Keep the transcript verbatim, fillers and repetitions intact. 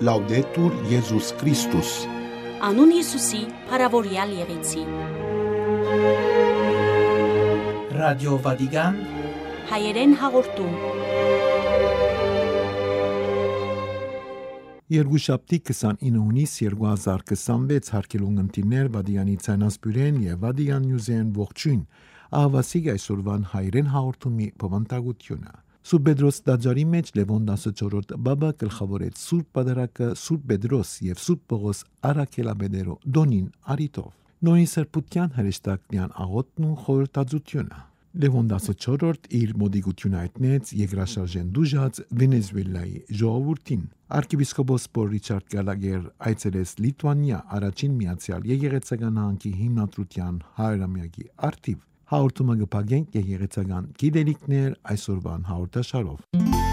Laudetur Iesus Christus. Անուն Հիսուսի, փառավորյալ եղեցի։ Ռադիո Վատիկան հայերեն հաղորդում։ Երկուշաբթի քսանինը հունիս երկու հազար քսանվեց հարկելուն ընտիներ Վատիկանի ցանասպյուրեն եւ Վատիկան նյուզեն ողջույն ահավասիկ այսօրվան հայերեն հաղորդումի բովանդակությունը։ Սուրբ Պետրոս դաջարի մեջ Լևոն տասնչորրորդ բաբա գլխավորեց Սուրբ Պատարագը Սուրբ Պետրոս եւ Սուրբ Պողոս Արաքելաբեդերո Դոնին Արիտով։ Նույն սրբության հրեշտակնյան աղոթն ու խորհրդածությունը։ Լևոն տասնչորրորդ իր մոդիկությունը հայտնեց Եգրաշարժեն դուժած Վենեսուելայի ժողովրդին։ Արքեպիսկոպոս Պոլ Ռիչարդ Գալագեր այցելեց Լիտվանիա առաջին միացյալ եկեղեցական հանքի հիմնադրության հարյուրամյակի արդիվ։ Հաղորդումը կփակենք եկեղեցական գիտելիքներ այսօրվան հաղորդաշարով։